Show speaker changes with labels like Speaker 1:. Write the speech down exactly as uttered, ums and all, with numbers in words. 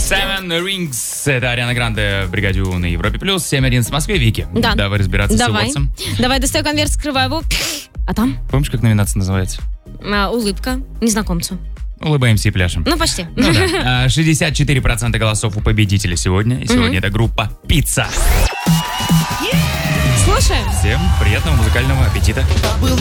Speaker 1: Seven Rings. Это Ариана Гранде в бригаде У на Европе плюс. семь один в Москве. Вики,
Speaker 2: да.
Speaker 1: Давай разбираться
Speaker 2: Давай.
Speaker 1: с уводцем.
Speaker 2: Давай, достаю конверт, скрываю его. А там?
Speaker 1: Помнишь, как номинация называется?
Speaker 2: А, улыбка незнакомцу.
Speaker 1: Улыбаемся и пляшем.
Speaker 2: Ну, почти.
Speaker 1: Ну да. шестьдесят четыре процента голосов у победителя сегодня. И сегодня это группа «Пицца».
Speaker 2: Слушаем.
Speaker 1: Всем приятного музыкального аппетита.